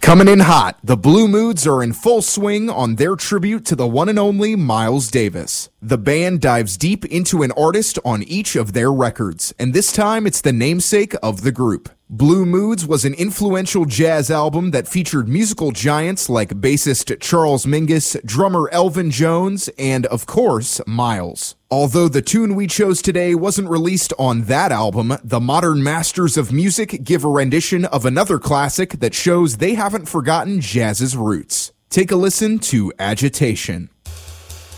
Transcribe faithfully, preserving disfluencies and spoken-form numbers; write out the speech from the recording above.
Coming in hot, the Blue Moods are in full swing on their tribute to the one and only Miles Davis. The band dives deep into an artist on each of their records, and this time it's the namesake of the group. Blue Moods was an influential jazz album that featured musical giants like bassist Charles Mingus, drummer Elvin Jones, and, of course, Miles. Although the tune we chose today wasn't released on that album, the modern masters of music give a rendition of another classic that shows they haven't forgotten jazz's roots. Take a listen to Agitation.